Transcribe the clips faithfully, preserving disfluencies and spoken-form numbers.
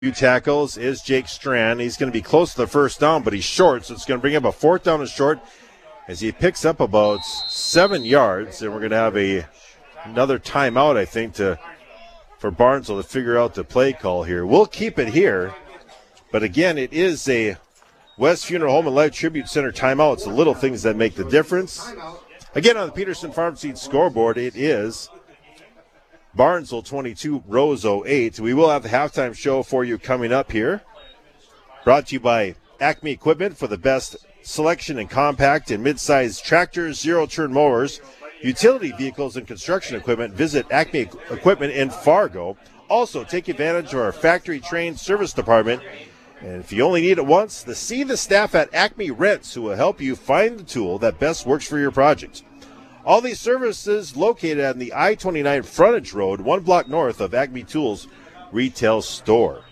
Two tackles is Jake Strand. He's going to be close to the first down, but he's short, so it's going to bring up a fourth down and short as he picks up about seven yards, and we're going to have a another timeout, I think, to for Barnesville to figure out the play call here. We'll keep it here, but again, it is a West Funeral Home and Life Tribute Center timeout. It's the little things that make the difference. Again, on the Peterson Farm Seed scoreboard, it is Barnesville twenty-two, Roseau eight. We will have the halftime show for you coming up here. Brought to you by Acme Equipment for the best selection in compact and mid-sized tractors, zero-turn mowers, utility vehicles, and construction equipment. Visit Acme Equipment in Fargo. Also, take advantage of our factory-trained service department. And if you only need it once, the see the staff at Acme Rents who will help you find the tool that best works for your project. All these services located on the I twenty-nine frontage road, one block north of Acme Tools retail store.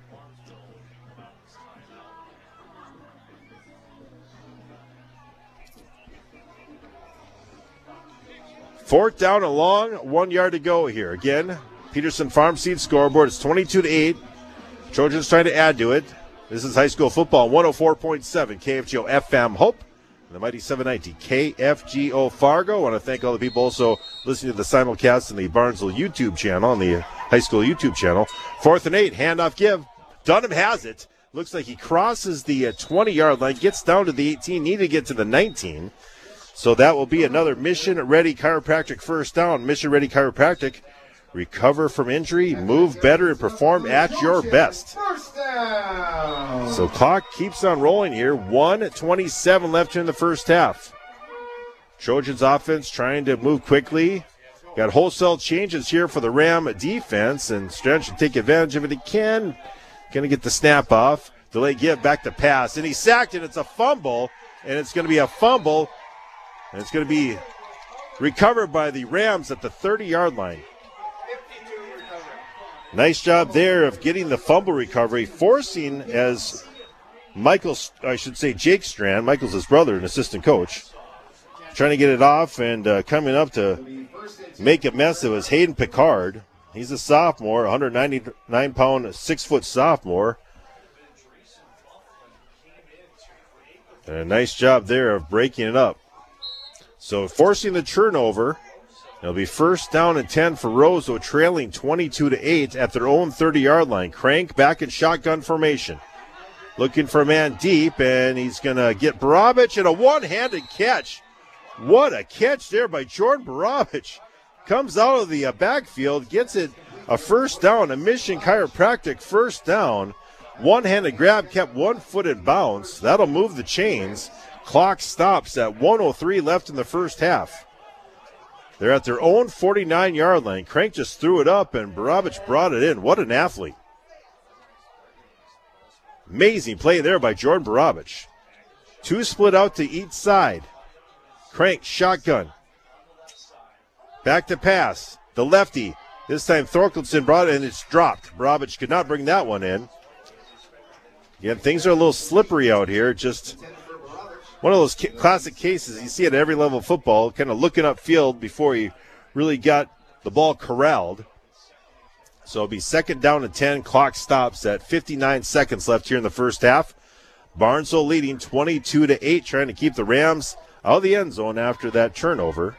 Fourth down and long, one yard to go here. Again, Peterson Farm Seed scoreboard is twenty-two to eight. Trojans trying to add to it. This is high school football, one oh four point seven K F G O F M Hope. The mighty seven ninety K F G O Fargo. I want to thank all the people also listening to the simulcast on the Barnesville YouTube channel, on the high school YouTube channel. Fourth and eight, handoff give. Dunham has it. Looks like he crosses the twenty-yard line, gets down to the eighteen, need to get to the nineteen. So that will be another Mission Ready Chiropractic first down. Mission Ready Chiropractic. Recover from injury, move better, and perform at your best. So clock keeps on rolling here. one twenty-seven left in the first half. Trojans offense trying to move quickly. Got wholesale changes here for the Ram defense, and Strand should take advantage of it. He can. Going to get the snap off. Delay give, back to pass. And he's sacked, and it's a fumble. And it's going to be a fumble. And it's going to be recovered by the Rams at the thirty-yard line. Nice job there of getting the fumble recovery, forcing as Michael, I should say Jake Strand, Michael's his brother and assistant coach, trying to get it off, and uh, coming up to make a mess of was Hayden Picard. He's a sophomore, one ninety-nine pound, six foot sophomore. And a nice job there of breaking it up. So forcing the turnover. It'll be first down and ten for Roseau, trailing twenty-two to eight at their own thirty-yard line. Crank back in shotgun formation. Looking for a man deep, and he's going to get Barabich and a one-handed catch. What a catch there by Jordan Barabich. Comes out of the uh, backfield, gets it a first down, a Mission Chiropractic first down. One-handed grab, kept one foot in bounds. That'll move the chains. Clock stops at one oh three left in the first half. They're at their own forty-nine-yard line. Crank just threw it up, and Barabich brought it in. What an athlete. Amazing play there by Jordan Barabich. Two split out to each side. Crank, shotgun. Back to pass. The lefty. This time Thorkelson brought it, and it's dropped. Barabich could not bring that one in. Again, things are a little slippery out here. Just one of those classic cases you see at every level of football, kind of looking upfield before he really got the ball corralled. So it'll be second down and ten. Clock stops at fifty-nine seconds left here in the first half. Barnesville leading twenty-two to eight, trying to keep the Rams out of the end zone after that turnover.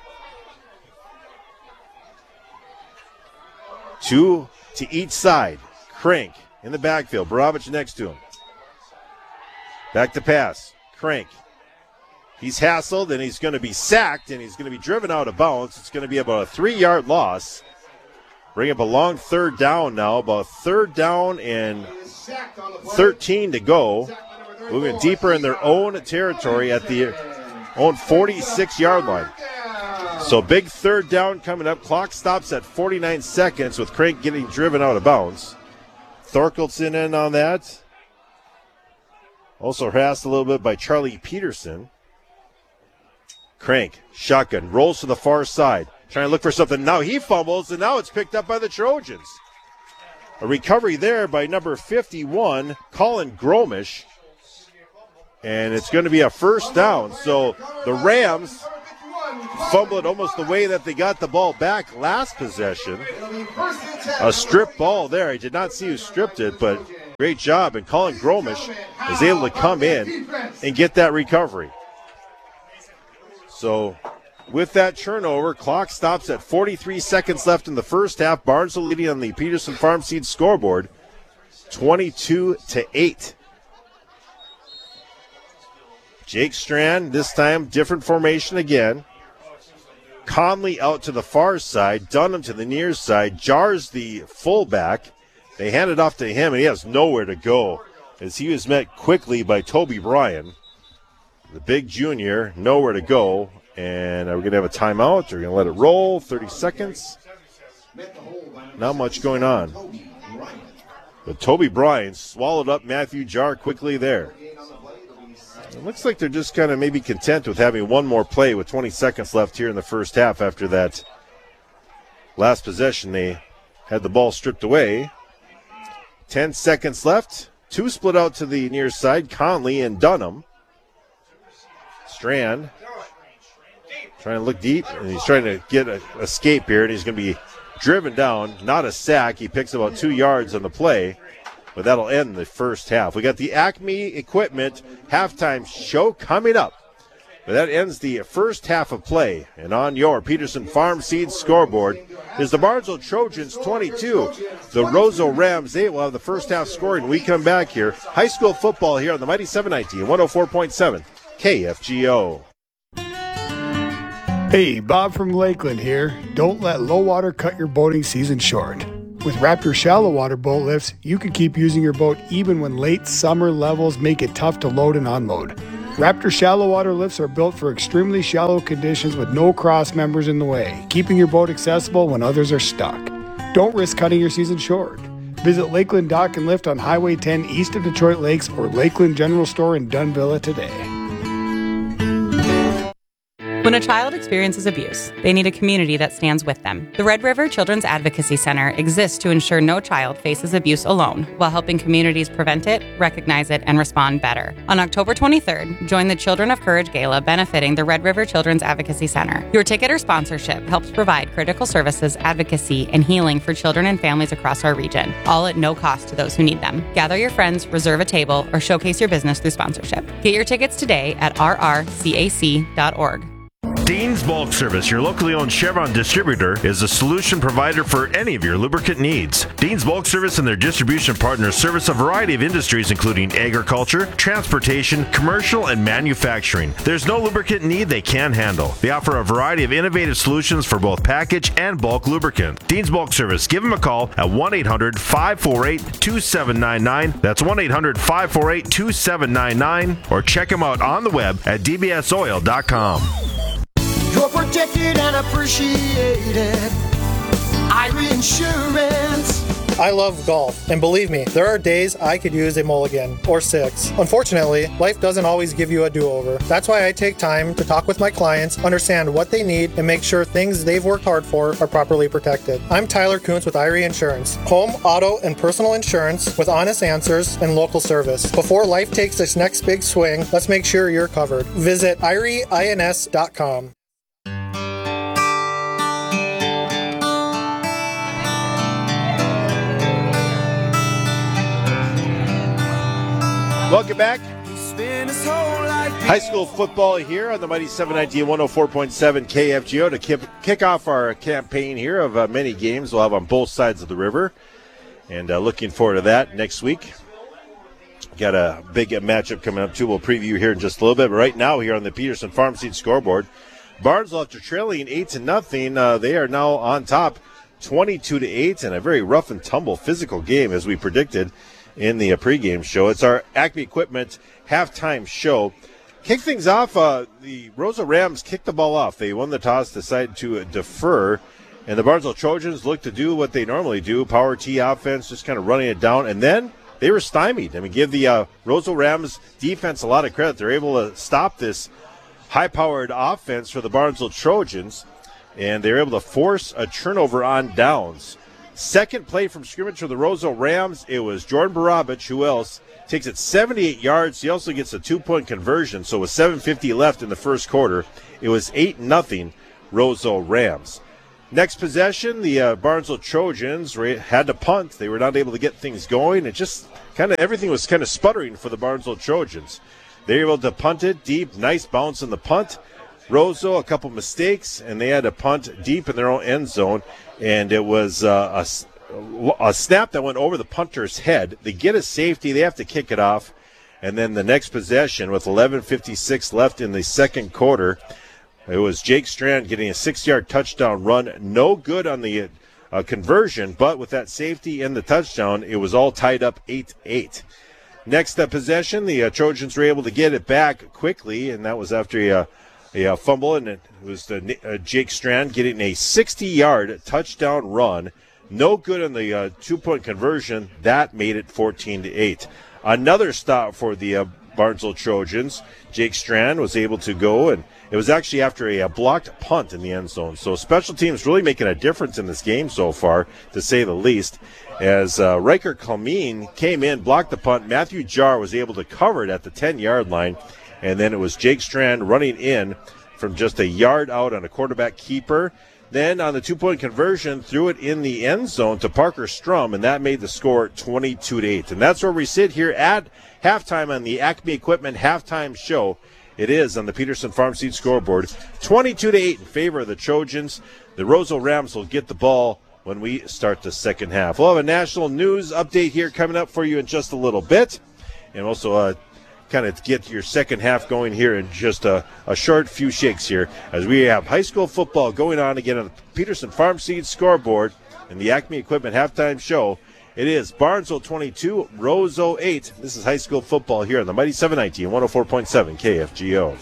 Two to each side. Crank in the backfield. Barabich next to him. Back to pass. Crank. He's hassled, and he's going to be sacked, and he's going to be driven out of bounds. It's going to be about a three-yard loss. Bring up a long third down now, about third down and thirteen to go. Moving deeper in their own territory at the own forty-six-yard line. So big third down coming up. Clock stops at forty-nine seconds with Crank getting driven out of bounds. Thorkelson in on that. Also harassed a little bit by Charlie Peterson. Crank, shotgun, rolls to the far side. Trying to look for something. Now he fumbles, and now it's picked up by the Trojans. A recovery there by number fifty-one, Colin Gromish. And it's going to be a first down. So the Rams fumbled almost the way that they got the ball back last possession. A strip ball there. I did not see who stripped it, but Great job, and Colin Gromish is able to come in and get that recovery. So with that turnover, clock stops at forty-three seconds left in the first half. Barnesville leading on the Peterson Farm Seed scoreboard, twenty-two to eight. Jake Strand, this time different formation again. Conley out to the far side, Dunham to the near side, jars the fullback. They hand it off to him, and he has nowhere to go as he was met quickly by Toby Bryan. The big junior, nowhere to go. And we're going to have a timeout. We're going to let it roll, thirty seconds. Not much going on. But Toby Bryan swallowed up Matthew Jar quickly there. It looks like they're just kind of maybe content with having one more play with twenty seconds left here in the first half after that last possession. They had the ball stripped away. ten seconds left. Two split out to the near side, Conley and Dunham. Strand trying to look deep, and he's trying to get an escape here, and he's going to be driven down. Not a sack. He picks about two yards on the play, but that'll end the first half. We got the Acme Equipment halftime show coming up. But that ends the first half of play. And on your Peterson Farm Seed scoreboard is the Barnesville Trojans twenty-two. The Roseau Rams eight will have the first half scoring when we come back here. High school football here on the Mighty seven ninety and one oh four point seven K F G O. Hey, Bob from Lakeland here. Don't let low water cut your boating season short. With Raptor shallow water boat lifts, you can keep using your boat even when late summer levels make it tough to load and unload. Raptor shallow water lifts are built for extremely shallow conditions with no cross members in the way, keeping your boat accessible when others are stuck. Don't risk cutting your season short. Visit Lakeland Dock and Lift on Highway ten east of Detroit Lakes or Lakeland General Store in Dunvilla today. When a child experiences abuse, they need a community that stands with them. The Red River Children's Advocacy Center exists to ensure no child faces abuse alone, while helping communities prevent it, recognize it, and respond better. On October twenty-third, join the Children of Courage Gala benefiting the Red River Children's Advocacy Center. Your ticket or sponsorship helps provide critical services, advocacy, and healing for children and families across our region, all at no cost to those who need them. Gather your friends, reserve a table, or showcase your business through sponsorship. Get your tickets today at r r c a c dot org. Dean's Bulk Service, your locally owned Chevron distributor, is a solution provider for any of your lubricant needs. Dean's Bulk Service and their distribution partners service a variety of industries including agriculture, transportation, commercial, and manufacturing. There's no lubricant need they can't handle. They offer a variety of innovative solutions for both package and bulk lubricant. Dean's Bulk Service, give them a call at one eight hundred five four eight two seven nine nine. That's one eight hundred five four eight two seven nine nine, or check them out on the web at d b s oil dot com. You're protected and appreciated. Irie Insurance. I love golf, and believe me, there are days I could use a mulligan, or six. Unfortunately, life doesn't always give you a do-over. That's why I take time to talk with my clients, understand what they need, and make sure things they've worked hard for are properly protected. I'm Tyler Kuntz with Irie Insurance. Home, auto, and personal insurance with honest answers and local service. Before life takes its next big swing, let's make sure you're covered. Visit irie ins dot com. Welcome back. High school football here on the Mighty seven ninety and one oh four point seven K F G O to kick, kick off our campaign here of uh, many games we'll have on both sides of the river. And uh, looking forward to that next week. Got a big uh, matchup coming up, too. We'll preview here in just a little bit. But right now here on the Peterson Farm Seed scoreboard, Barnesville, after trailing eight to nothing, uh, they are now on top twenty-two to eight, and a very rough and tumble physical game as we predicted in the uh, pregame show. It's our Acme Equipment halftime show. Kick things off, uh, the Roseau Rams kicked the ball off. They won the toss, decided to uh, defer, and the Barnesville Trojans looked to do what they normally do, power T offense, just kind of running it down, and then they were stymied. I mean, give the uh, Roseau Rams defense a lot of credit. They're able to stop this high-powered offense for the Barnesville Trojans, and they're able to force a turnover on downs. Second play from scrimmage for the Roseau Rams, it was Jordan Barabich. Who else? Takes it seventy-eight yards. He also gets a two-point conversion, so with seven fifty left in the first quarter, it was eight nothing Roseau Rams. Next possession, the uh, Barnesville Trojans had to punt. They were not able to get things going. It just kind of everything was kind of sputtering for the Barnesville Trojans. They were able to punt it deep, nice bounce in the punt. Roseau, a couple mistakes, and they had to punt deep in their own end zone, and it was uh, a, a snap that went over the punter's head. They get a safety, they have to kick it off, and then the next possession with eleven fifty-six left in the second quarter, it was Jake Strand getting a six-yard touchdown run. No good on the uh, conversion, but with that safety and the touchdown, it was all tied up eight eight. Next uh, possession, the uh, Trojans were able to get it back quickly, and that was after a, a, a fumble, and it was the, uh, Jake Strand getting a sixty-yard touchdown run. No good on the uh, two-point conversion. That made it fourteen to eight. Another stop for the uh, Barnesville Trojans. Jake Strand was able to go, and it was actually after a, a blocked punt in the end zone. So special teams really making a difference in this game so far, to say the least. As uh, Riker Kalmeen came in, blocked the punt, Matthew Jarr was able to cover it at the ten-yard line, and then it was Jake Strand running in from just a yard out on a quarterback keeper. Then on the two-point conversion, threw it in the end zone to Parker Strum, and that made the score twenty-two to eight. And that's where we sit here at halftime on the Acme Equipment Halftime Show. It is on the Peterson Farm Seed scoreboard, twenty-two to eight in favor of the Trojans. The Roseau Rams will get the ball when we start the second half. We'll have a national news update here coming up for you in just a little bit, and also uh, kind of get your second half going here in just a, a short few shakes here as we have high school football going on again on the Peterson Farm Seed scoreboard in the Acme Equipment Halftime Show. It is Barnesville twenty-two, Roseau eight. This is high school football here on the Mighty seven ninety and one oh four point seven K F G O.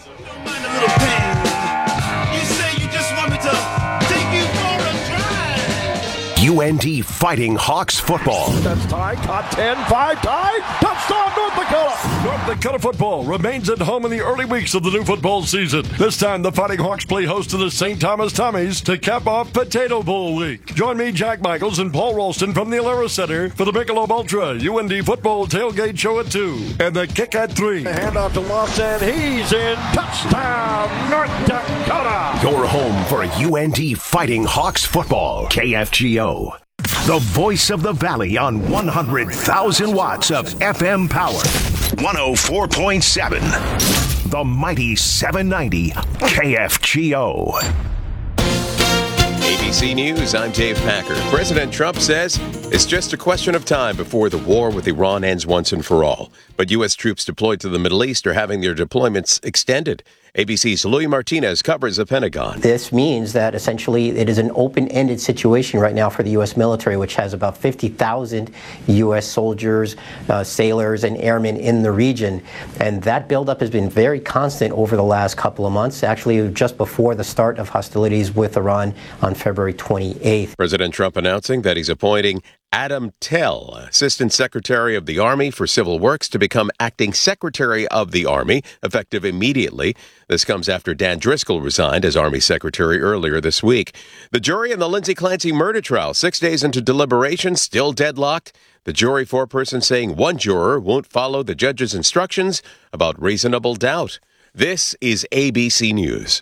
U N D Fighting Hawks football. That's tied. Top ten, five, tied. Touchdown, North Dakota. North Dakota football remains at home in the early weeks of the new football season. This time, the Fighting Hawks play host to the Saint Thomas Tommies to cap off Potato Bowl week. Join me, Jack Michaels, and Paul Ralston from the Alara Center for the Michelob Ultra U N D football tailgate show at two and the kick at three. The handoff to Lawson. He's in. Touchdown, North Dakota. Your home for U N D Fighting Hawks football. K F G O. The voice of the Valley on one hundred thousand watts of F M power. one oh four point seven. The Mighty seven ninety K F G O. A B C News, I'm Dave Packer. President Trump says it's just a question of time before the war with Iran ends once and for all. But U S troops deployed to the Middle East are having their deployments extended. A B C's Louis Martinez covers the Pentagon. This means that essentially it is an open-ended situation right now for the U S military, which has about fifty thousand U S soldiers, uh, sailors, and airmen in the region. And that buildup has been very constant over the last couple of months, actually just before the start of hostilities with Iran on February twenty-eighth. President Trump announcing that he's appointing Adam Tell, Assistant Secretary of the Army for Civil Works, to become Acting Secretary of the Army, effective immediately. This comes after Dan Driscoll resigned as Army Secretary earlier this week. The jury in the Lindsay Clancy murder trial, six days into deliberation, still deadlocked. The jury foreperson saying one juror won't follow the judge's instructions about reasonable doubt. This is A B C News.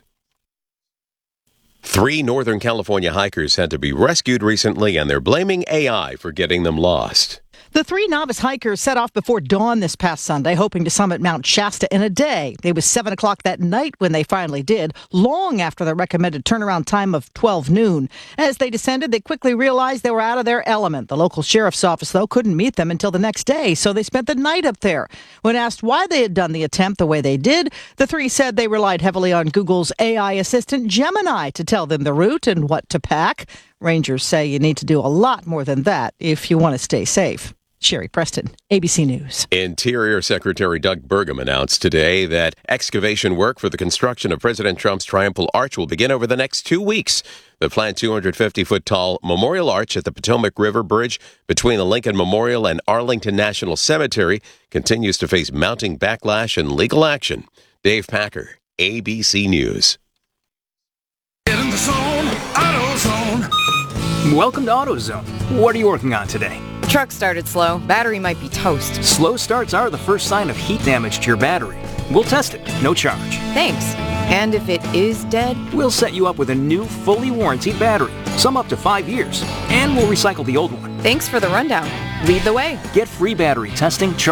Three Northern California hikers had to be rescued recently, and they're blaming A I for getting them lost. The three novice hikers set off before dawn this past Sunday, hoping to summit Mount Shasta in a day. It was seven o'clock that night when they finally did, long after the recommended turnaround time of twelve noon. As they descended, they quickly realized they were out of their element. The local sheriff's office, though, couldn't meet them until the next day, so they spent the night up there. When asked why they had done the attempt the way they did, the three said they relied heavily on Google's A I assistant Gemini to tell them the route and what to pack. Rangers say you need to do a lot more than that if you want to stay safe. Sherry Preston, A B C News. Interior Secretary Doug Burgum announced today that excavation work for the construction of President Trump's Triumphal Arch will begin over the next two weeks. The planned two hundred fifty foot tall memorial arch at the Potomac River Bridge between the Lincoln Memorial and Arlington National Cemetery continues to face mounting backlash and legal action. Dave Packer, A B C News. Get in the zone, AutoZone. Welcome to AutoZone. What are you working on today? Truck started slow. Battery might be toast. Slow starts are the first sign of heat damage to your battery. We'll test it. No charge. Thanks. And if it is dead? We'll set you up with a new, fully warranted battery, some up to five years, and we'll recycle the old one. Thanks for the rundown. Lead the way. Get free battery testing,